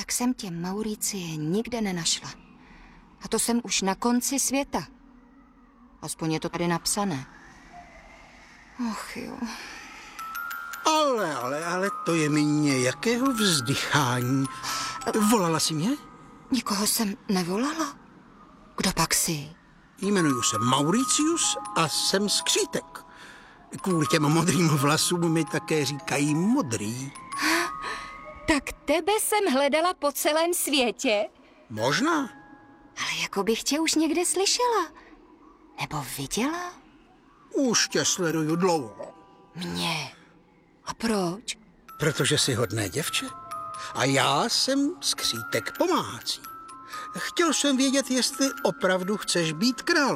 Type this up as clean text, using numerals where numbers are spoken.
tak jsem tě, Mauricie, nikde nenašla. A to jsem už na konci světa. Aspoň je to tady napsané. Och jo. Ale to je mi nějakého vzdychání. Volala jsi mě? Nikoho jsem nevolala. Kdo pak jsi? Jmenuji se Mauricius a jsem skřítek. Kvůli těm modrým vlasům mi také říkají modrý. Tak tebe jsem hledala po celém světě. Možná. Ale jako bych tě už někde slyšela. Nebo viděla? Už tě sleduju dlouho. Mě. A proč? Protože jsi hodné děvče. A já jsem skřítek pomáhací. Chtěl jsem vědět, jestli opravdu chceš být král.